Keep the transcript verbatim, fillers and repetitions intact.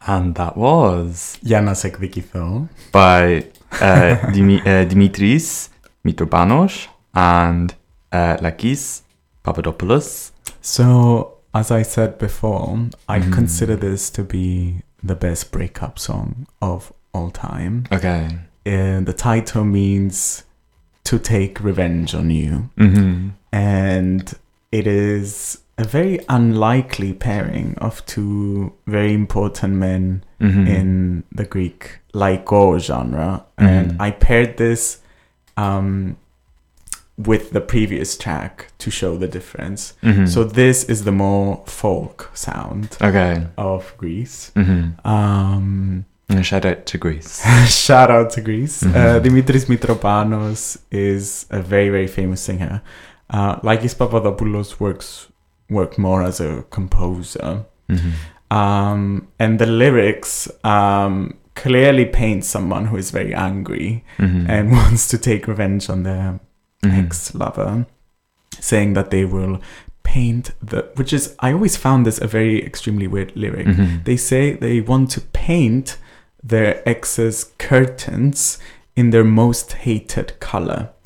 And that was Για να σε εκδικηθώ by uh, Dimi- uh, Dimitris Mitropanos and uh, Lakis Papadopoulos. So, as I said before, I Mm. consider this to be the best breakup song of all time. Okay. And the title means to take revenge on you. Mm-hmm. And it is a very unlikely pairing of two very important men Mm-hmm. in the Greek laiko genre. And Mhm. I paired this um, with the previous track to show the difference. Mm-hmm. So this is the more folk sound Okay. of Greece. Mm-hmm. Um, And shout out to Greece. shout out to Greece. Mhm. Uh, Dimitris Mitropanos is a very, very famous singer. Uh, Lakis Papadopoulos works worked more as a composer. Mm-hmm. Um, and the lyrics um, clearly paint someone who is very angry Mm-hmm. and wants to take revenge on their Mhm. ex-lover, saying that they will paint the, which is, I always found this a very extremely weird lyric. Mhm. They say they want to paint their ex's curtains in their most hated color.